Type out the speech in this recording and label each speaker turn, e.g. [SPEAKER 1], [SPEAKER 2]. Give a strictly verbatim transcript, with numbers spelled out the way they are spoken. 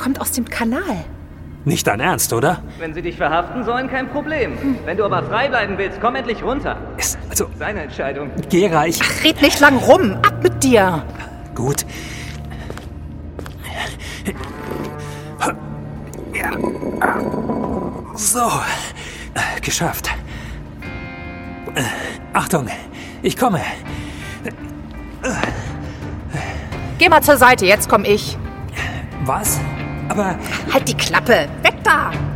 [SPEAKER 1] kommt aus dem Kanal.
[SPEAKER 2] Nicht dein Ernst, oder?
[SPEAKER 3] Wenn sie dich verhaften sollen, kein Problem. Hm. Wenn du aber frei bleiben willst, komm endlich runter.
[SPEAKER 2] Ist also...
[SPEAKER 3] Deine Entscheidung.
[SPEAKER 2] Gera, ich...
[SPEAKER 1] Ach, red nicht lang rum. Ab mit dir.
[SPEAKER 2] Gut. Ja. So. Geschafft. Achtung, ich komme.
[SPEAKER 1] Geh mal zur Seite, jetzt komm ich.
[SPEAKER 2] Was? Aber...
[SPEAKER 1] Halt die Klappe. Weg da.